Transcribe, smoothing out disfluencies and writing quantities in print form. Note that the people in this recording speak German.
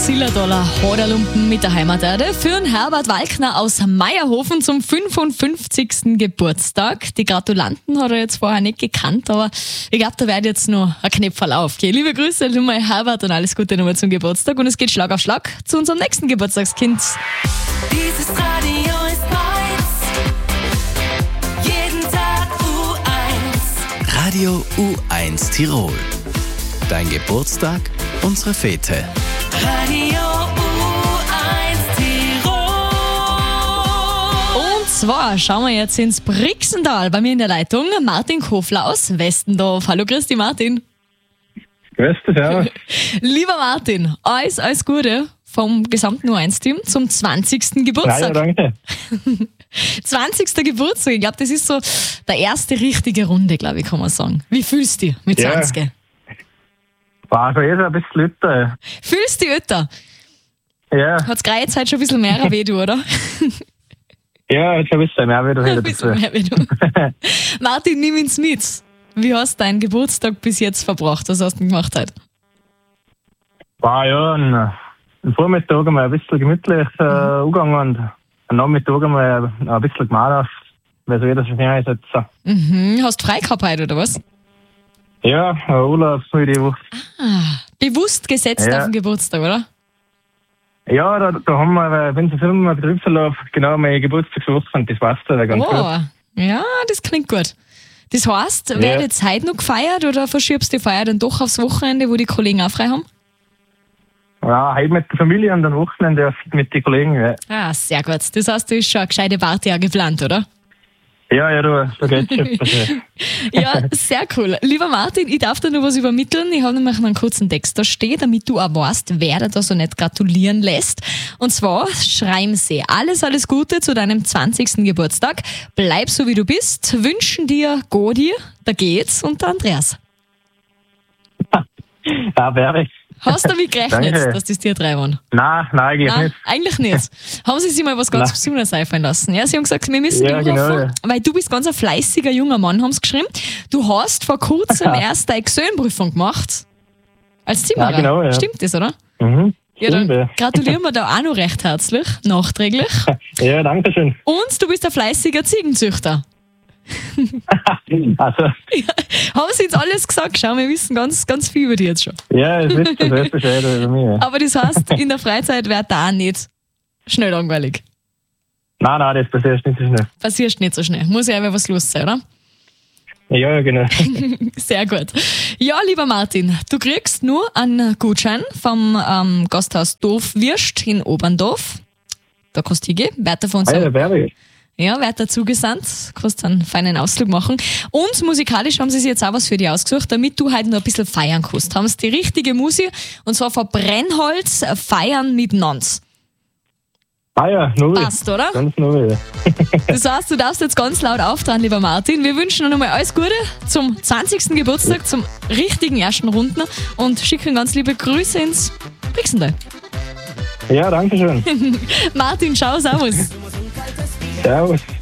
Zillertaler Haderlumpen mit der Heimaterde für den Herbert Walkner aus Meierhofen zum 55. Geburtstag. Die Gratulanten hat er jetzt vorher nicht gekannt, aber ich glaube, da wird jetzt noch ein Knöpferl aufgehen. Liebe Grüße nochmal Herbert und alles Gute nochmal zum Geburtstag. Und es geht Schlag auf Schlag zu unserem nächsten Geburtstagskind. Dieses Radio ist meins. Jeden Tag U1. Radio U1 Tirol. Dein Geburtstag, unsere Fete. Radio U1 Tirol. Und zwar schauen wir jetzt ins Brixental. Bei mir in der Leitung Martin Kofler aus Westendorf. Hallo, grüß dich, Martin. Grüß dich, servus. Lieber Martin, alles Gute vom gesamten U1-Team zum 20. Ja, Geburtstag. danke. 20. Geburtstag, ich glaube, das ist so der erste richtige Runde, glaube ich, kann man sagen. Wie fühlst du dich mit Ja. 20? War schon ein bisschen Lütter. Fühlst du dich älter? Ja, Hat's gerade jetzt halt schon ein bisschen mehr weh, du, oder? ja, jetzt ein bisschen mehr wieder Ein dazu. bisschen mehr weh, du. Martin, nimm uns mit. Wie hast du deinen Geburtstag bis jetzt verbracht? Was hast du denn gemacht heute? War ja ein Vormittag einmal ein bisschen gemütlich umgegangen und am Nachmittag einmal ein bisschen gemacht, weil so jeder schon einsetzt. Mhm. Hast du frei gehabt heute, oder was? Ja, ein Urlaubsmüde Woche. Bewusst gesetzt Ja. auf den Geburtstag, oder? Ja, da haben wir, wenn Sie Firma Betriebsverlauf, genau meine Geburtstagswoche und das passt da ganz gut. Oh, ja, das klingt gut. Das heißt, Ja. wird jetzt heute noch gefeiert oder verschiebst du die Feier dann doch aufs Wochenende, wo die Kollegen auch frei haben? Ja, heute mit der Familie und am Wochenende mit den Kollegen. Ja, Ah, sehr gut. Das heißt, du hast schon eine gescheite Party auch geplant, oder? ja, da geht's schon. Also, Ja, sehr cool. Lieber Martin, ich darf dir noch was übermitteln. Ich habe nämlich einen kurzen Text da stehen, damit du auch weißt, wer dir da so nicht gratulieren lässt. Und zwar schreiben sie: Alles Gute zu deinem 20. Geburtstag. Bleib so, wie du bist. Wünschen dir Godi, der Geht's und der Andreas. ja, wäre ich. Hast du damit gerechnet, Danke. dass das dir drei waren? Nein, eigentlich Nein, nicht. eigentlich nicht. Haben sie sich mal was ganz Nein. Besonderes einfallen lassen? Ja, sie haben gesagt, wir müssen Ja, dich anrufen, genau, ja. weil du bist ganz ein fleißiger junger Mann, haben sie geschrieben. Du hast vor kurzem erst deine Examensprüfung gemacht. Als Zimmerer. Ja, genau, ja. Stimmt das, oder? Mhm. Ja, dann Stimmt, ja. gratulieren wir da auch noch recht herzlich, nachträglich. Ja, danke schön. Und du bist ein fleißiger Ziegenzüchter. Also, Haben sie jetzt alles gesagt? Schau, wir wissen ganz, ganz viel über dich jetzt schon. ja, es ist das erste Bescheid über mich. Aber das heißt, in der Freizeit wird da auch nicht schnell langweilig. Nein, das passiert nicht so schnell. Passierst nicht so schnell. Muss ja einfach was los sein, oder? Ja, genau. Sehr gut. Ja, lieber Martin, du kriegst nur einen Gutschein vom Gasthaus Dorfwürst in Oberndorf. Da kannst du hingehen, weiter von uns. Alter, wäre ich. Ja, wird dazu gesandt, kannst einen feinen Ausflug machen. Und musikalisch haben sie sich jetzt auch was für dich ausgesucht, damit du heute noch ein bisschen feiern kannst. Haben sie die richtige Musik, und zwar von Brennholz, Feiern mit Nons. Ah ja, null. Passt, oder? Ganz null. Das heißt, du darfst jetzt ganz laut auftragen, lieber Martin. Wir wünschen dir nochmal alles Gute zum 20. Geburtstag, zum richtigen ersten Runden und schicken ganz liebe Grüße ins Brixental. Ja, danke schön. Martin, ciao, servus. Servus.